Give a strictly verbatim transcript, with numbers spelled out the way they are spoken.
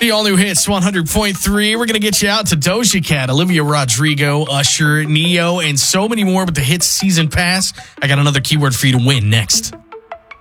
The all-new hits, one hundred point three. We're going to get you out to Doja Cat, Olivia Rodrigo, Usher, Neo, and so many more with the Hits Season Pass. I got another keyword for you to win next.